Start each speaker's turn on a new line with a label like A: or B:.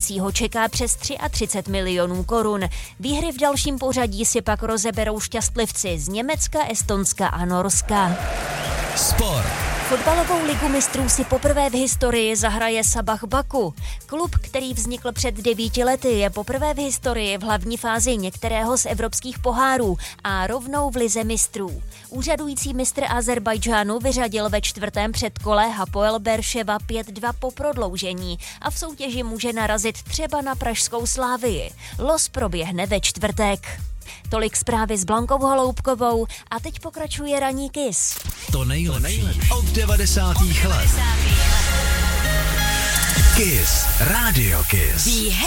A: vyhrajícího čeká přes 33 milionů korun. Výhry v dalším pořadí si pak rozeberou šťastlivci z Německa, Estonska a Norska.
B: Sport.
A: Fotbalovou ligu mistrů si poprvé v historii zahraje Sabah Baku. Klub, který vznikl před 9 lety, je poprvé v historii v hlavní fázi některého z evropských pohárů a rovnou v lize mistrů. Úřadující mistr Azerbajdžánu vyřadil ve 4. předkole Hapoel Berševa 5-2 po prodloužení a v soutěži může narazit třeba na pražskou Slavii. Los proběhne ve čtvrtek. Tolik zprávy s Blankou Holoubkovou a teď pokračuje ranní Kiss.
B: To nejlepší od 90. let. Kiss, Radio Kiss.